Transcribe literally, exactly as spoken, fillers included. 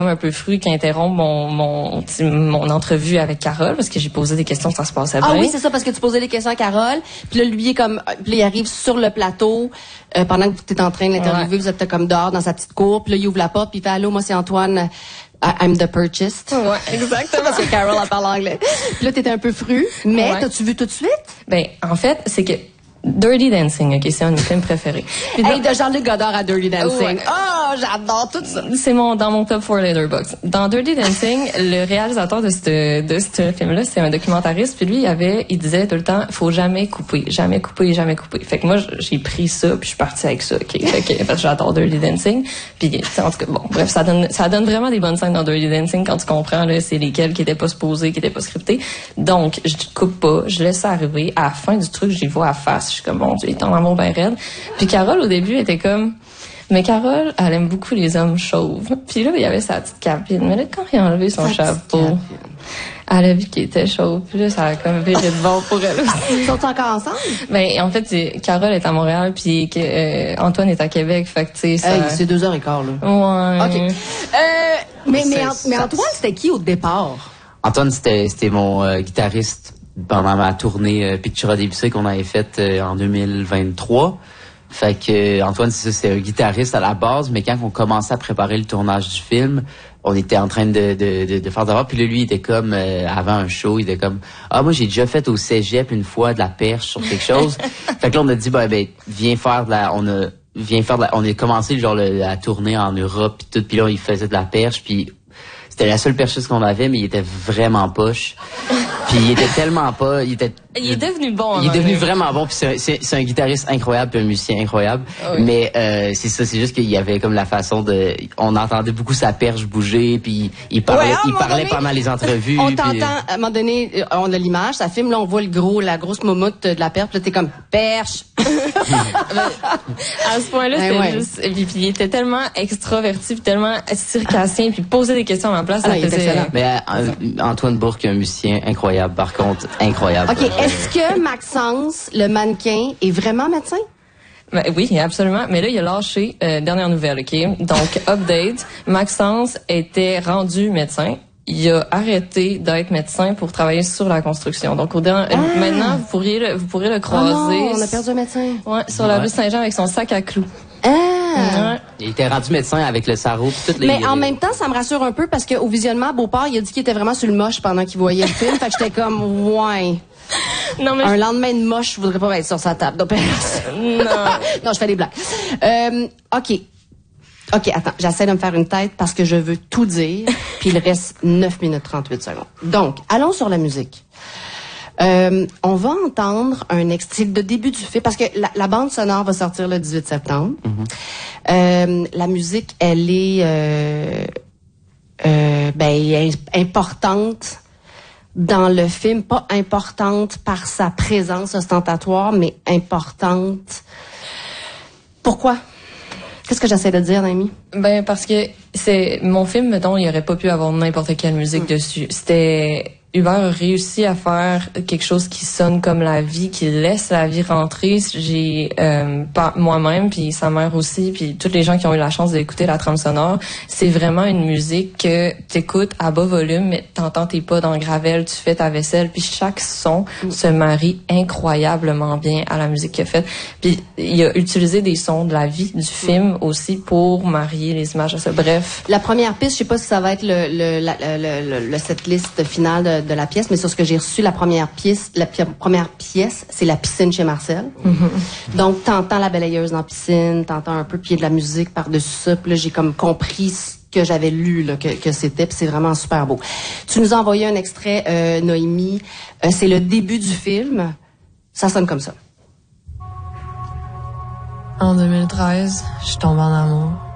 un peu fru qui interrompt mon, mon, mon entrevue avec Carole parce que j'ai posé des questions, ça se passait bien. Ah oui, c'est ça, parce que tu posais des questions à Carole, puis là, lui, est comme, puis là, il arrive sur le plateau, euh, pendant que tu es en train de l'interviewer, ouais. Vous êtes comme dehors dans sa petite cour, puis là, il ouvre la porte, puis il fait « Allô, moi, c'est Antoine, I'm the purchased. » Ouais, exactement. Parce que Carole, elle parle anglais. Puis là, t'étais un peu fru, mais ouais. T'as-tu vu tout de suite? Ben, en fait, c'est que Dirty Dancing, ok, c'est un de mes films préférés. Puis hey, de Jean-Luc Godard à Dirty Dancing. Ouais. Oh, j'adore tout ça. C'est mon, dans mon top four Letterboxd. Dans Dirty Dancing, le réalisateur de ce, de ce film-là, c'est un documentariste, puis lui, il avait, il disait tout le temps, faut jamais couper, jamais couper, jamais couper. Fait que moi, j'ai pris ça, puis je suis partie avec ça, ok. Fait que, parce que j'adore Dirty Dancing. Puis, en tout cas, bon, bref, ça donne, ça donne vraiment des bonnes scènes dans Dirty Dancing quand tu comprends, là, c'est lesquelles qui étaient pas supposées, qui étaient pas scriptées. Donc, je coupe pas, je laisse ça arriver. À la fin du truc, j'y vois à face. Je suis comme, mon Dieu, il est en amour ben raide. Puis Carole, au début, était comme, mais Carole, elle aime beaucoup les hommes chauves. Puis là, il y avait sa petite capine. Mais là, quand il a enlevé son sa chapeau, elle a vu qu'il était chauve. Puis là, ça a comme viré de bord pour elle aussi. Ils sont encore ensemble? Ben, en fait, c'est, Carole est à Montréal, puis euh, Antoine est à Québec. Fait que, tu sais, ça... Hey, c'est deux heures et quart, là. Ouais. OK. Euh, mais, mais, mais Antoine, c'était qui au départ? Antoine, c'était, c'était mon euh, guitariste pendant ma tournée euh, Pictura Debussy qu'on avait faite euh, en deux mille vingt-trois. Fait que euh, Antoine, c'est ça, c'est un guitariste à la base, mais quand on commençait à préparer le tournage du film, on était en train de de de, de faire d'abord, puis là, lui, il était comme euh, avant un show, il était comme ah moi j'ai déjà fait au cégep une fois de la perche sur quelque chose. Fait que là on a dit ben ben viens faire de la on a viens faire de la, on a commencé genre le, la tournée en Europe puis tout, puis là il faisait de la perche, puis c'était la seule percheuse qu'on avait, mais il était vraiment poche. Puis il était tellement pas, il était. Il est devenu bon. Il est devenu vraiment bon. Puis c'est, c'est, c'est un guitariste incroyable, puis un musicien incroyable. Oh oui. Mais euh, c'est ça, c'est juste qu'il y avait comme la façon de, on entendait beaucoup sa perche bouger, puis il parlait, ouais, il parlait donné, pendant les entrevues. On puis... t'entend, à un moment donné, on a l'image, ça filme, là on voit le gros, la grosse moumoute de la perche, puis là t'es comme perche. À ce point-là, ben c'était ouais. juste, puis, puis il était tellement extraverti, puis tellement circassien, puis posait des questions à ma place. Ah, ça non, faisait... Mais euh, Antoine Bourque, un musicien incroyable, par contre, incroyable. Ok, est-ce que Maxence, le mannequin, est vraiment médecin? Ben, oui, absolument. Mais là, il a lâché, euh, dernière nouvelle, ok? Donc, update, Maxence était rendu médecin. Il a arrêté d'être médecin pour travailler sur la construction. Donc, au dernier, ah. maintenant, vous pourriez le, vous pourrez le croiser. Oh non, on a perdu un médecin. Ouais, sur la ouais. rue Saint-Jean avec son sac à clous. Ah. Ouais. Il était rendu médecin avec le sarreau pis toutes les... Mais en même temps, ça me rassure un peu parce qu'au visionnement, à Beauport, il a dit qu'il était vraiment sur le moche pendant qu'il voyait le film. Fait que j'étais comme, ouais. Non, mais un je... lendemain de moche, je voudrais pas être sur sa table d'opération. Non. Non, je fais des blagues. Euh, OK. OK, attends, j'essaie de me faire une tête parce que je veux tout dire, puis il reste neuf minutes trente-huit secondes. Donc, allons sur la musique. Euh, on va entendre un extrait de début du film, parce que la, la bande sonore va sortir le dix-huit septembre. Mm-hmm. Euh, la musique, elle est euh, euh, ben, importante dans le film, pas importante par sa présence ostentatoire, mais importante. Pourquoi? Qu'est-ce que j'essaie de dire, Naomi? Ben, parce que c'est mon film, mettons, il aurait pas pu avoir n'importe quelle musique mm. dessus. C'était... Hubert a réussi à faire quelque chose qui sonne comme la vie, qui laisse la vie rentrer. J'ai euh, pas moi-même, puis sa mère aussi, puis tous les gens qui ont eu la chance d'écouter la trame sonore, c'est vraiment une musique que t'écoutes à bas volume, mais t'entends tes pas dans le gravel, tu fais ta vaisselle, puis chaque son mm. se marie incroyablement bien à la musique qu'il a faite. Puis il a utilisé des sons de la vie du film mm. aussi pour marier les images à ça. Bref. La première piste, je sais pas si ça va être le, le, la, le, le, le setlist finale de de la pièce, mais sur ce que j'ai reçu, la première pièce, la pi- première pièce, c'est la piscine chez Marcel. Mm-hmm. Donc, t'entends la balayeuse dans la piscine, t'entends un peu, puis il y a de la musique par-dessus ça, puis là, j'ai comme compris ce que j'avais lu, là, que, que c'était, puis c'est vraiment super beau. Tu nous as envoyé un extrait, euh, Noémie, euh, c'est le début du film, ça sonne comme ça. En deux mille treize, je tombe en amour.